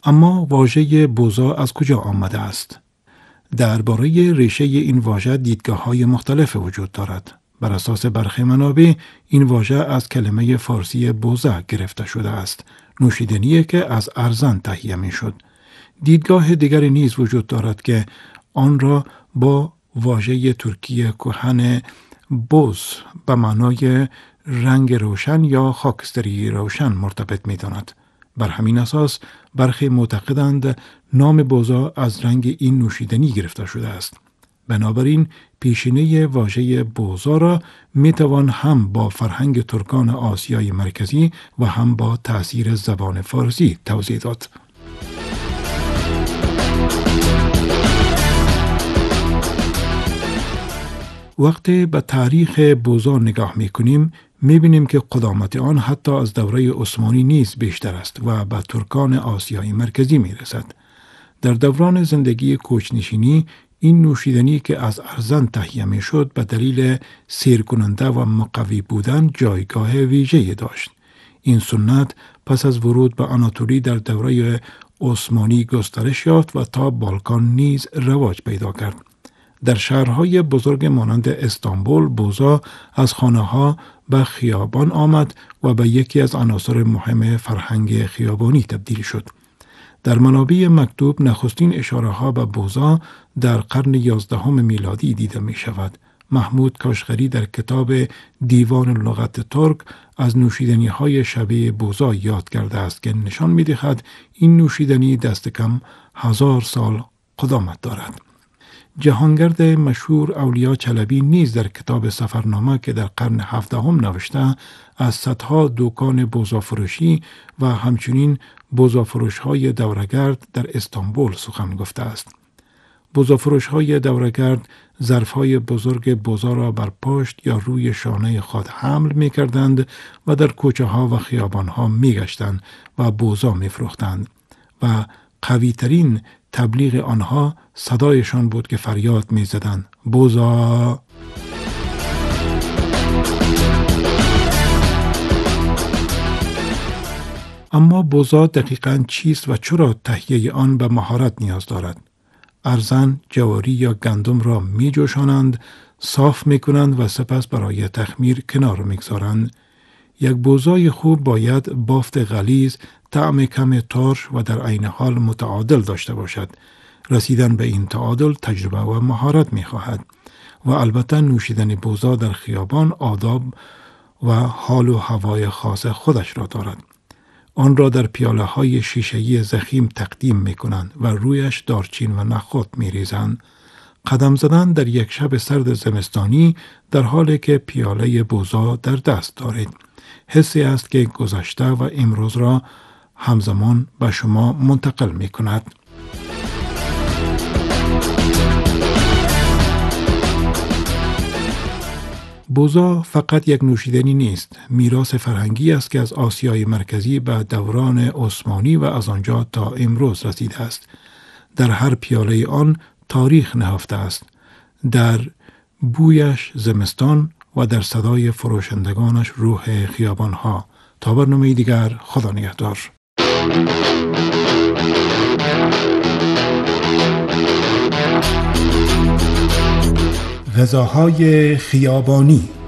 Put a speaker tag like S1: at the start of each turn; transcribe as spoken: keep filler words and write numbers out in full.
S1: اما واژه بوزا از کجا آمده است؟ درباره ریشه این واژه دیدگاه‌های مختلف وجود دارد. بر اساس برخی منابع این واژه از کلمه فارسی بوزه گرفته شده است، نوشیدنی که از ارزن تهیه می‌شد. دیدگاه دیگری نیز وجود دارد که آن را با واژه ترکی کهن بوز به معنای رنگ روشن یا خاکستری روشن مرتبط می‌داند. بر همین اساس برخی معتقدند نام بوزا از رنگ این نوشیدنی گرفته شده است. بنابراین پیشینه واژه بوزا را میتوان هم با فرهنگ ترکان آسیای مرکزی و هم با تأثیر زبان فارسی توضیح داد. وقتی به تاریخ بوزا نگاه میکنیم میبینیم که قدامت آن حتی از دوره عثمانی نیز بیشتر است و به ترکان آسیای مرکزی میرسد. در دوران زندگی کوچنشینی این نوشیدنی که از ارزن تهیه میشد به دلیل سیرکننده و مقوی بودن جایگاه ویژه‌ای داشت. این سنت پس از ورود به آناتولی در دوره عثمانی گسترش یافت و تا بالکان نیز رواج پیدا کرد. در شهرهای بزرگ مانند استانبول بوزا از خانه‌ها به خیابان آمد و به یکی از عناصر مهم فرهنگ خیابانی تبدیل شد. در منابع مکتوب نخستین اشاره ها به بوزا در قرن یازدهم میلادی دیده می شود. محمود کاشغری در کتاب دیوان لغت ترک از نوشیدنی های شبیه بوزا یاد کرده است که نشان می دهد این نوشیدنی دست کم هزار سال قدامت دارد. جهانگرد مشهور اولیا چلبی نیز در کتاب سفرنامه که در قرن هفدهم نوشته از صدها دکان بوزافروشی و همچنین بوزافروش های دورگرد در استانبول سخن گفته است. بوزافروش های دورگرد ظرف های بزرگ بوزا را بر پشت یا روی شانه خود حمل می کردند و در کوچه ها و خیابان ها می گشتند و بوزا می فروختند و قوی ترین تبلیغ آنها صدایشان بود که فریاد می زدند بوزا. اما بوزا دقیقاً چیست و چرا تهیه آن به مهارت نیاز دارد؟ ارزن، جواری یا گندم را می جوشانند، صاف می کنند و سپس برای تخمیر کنار می گذارند. یک بوزای خوب باید بافت غلیظ، طعم کم ترش و در عین حال متعادل داشته باشد. رسیدن به این تعادل تجربه و مهارت می خواهد و البته نوشیدن بوزا در خیابان آداب و حال و هوای خاص خودش را دارد. آن را در پیاله های شیشه‌ای ضخیم تقدیم می کنند و رویش دارچین و نخود می ریزند. قدم زدن در یک شب سرد زمستانی در حالی که پیاله بوزا در دست دارید. حسی است که گذشته و امروز را همزمان به شما منتقل می کند. بوزا فقط یک نوشیدنی نیست، میراث فرهنگی است که از آسیای مرکزی به دوران عثمانی و از آنجا تا امروز رسیده است. در هر پیاله آن تاریخ نهفته است، در بویش زمستان و در صدای فروشندگانش روح خیابانها. تا برنامه دیگر، خدا نگهدار. غذاهای خیابانی.